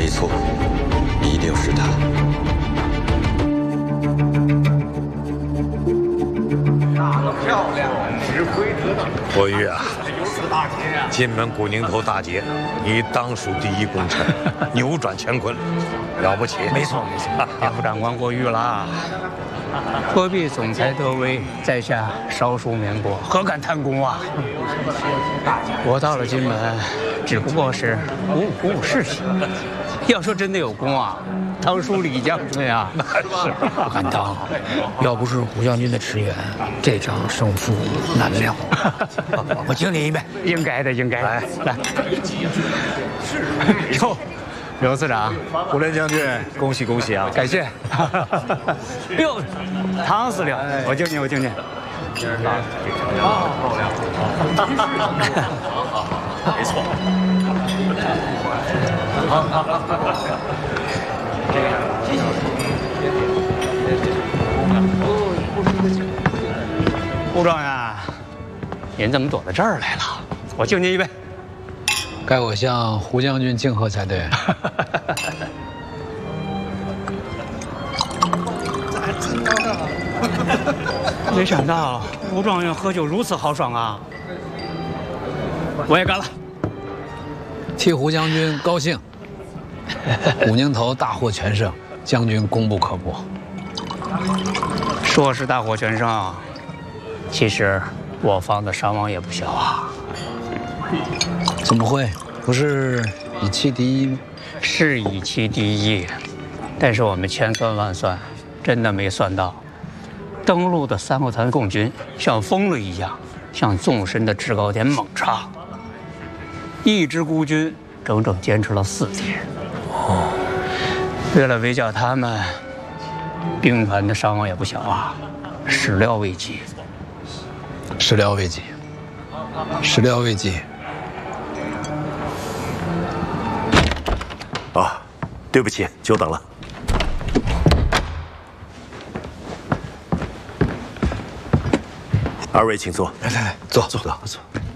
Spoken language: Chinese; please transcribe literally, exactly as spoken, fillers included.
没错，一定是他。 打得漂亮，指挥得当。 郭玉啊，金门古宁头大捷，你当属第一功臣，扭转乾坤，了不起！ 没错没错，岳副长官过誉啦。何必总裁得位，在下少数绵薄，何敢贪功啊？我到了金门，只不过是鼓舞鼓舞士气。要说真的有功啊，当属李将军啊， 那是不敢当。要不是胡将军的驰援，这场胜负难料。我敬你一杯。 应该的，应该的。来来。哟，刘司长， 胡连将军，恭喜恭喜啊！ 感谢。哟，唐司令，我敬你，我敬你。 没错。 胡状元，您怎么躲到这儿来了？我敬您一杯。 该我向胡将军敬贺才对。 没想到胡状元喝酒如此豪爽啊！我也干了。 替胡将军高兴。古宁头大获全胜，将军功不可没。 说是大获全胜，其实我方的伤亡也不小啊。 怎么会？不是以期第一吗？ 是以期第一，但是我们千算万算，真的没算到，登陆的三个团共军像疯了一样，向纵深的制高点猛插。一支孤军整整坚持了四天。哦，为了围剿他们，兵团的伤亡也不小啊，始料未及。 始料未及，始料未及。 啊，对不起，久等了。二位请坐。 来来来，坐坐坐坐。